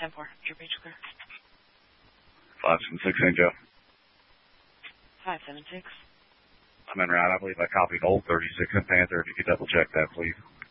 10-4. Your breach clear. 576 St. Joe. 576. I'm en route. I believe I copied old 36 and Panther. If you could double check that, please.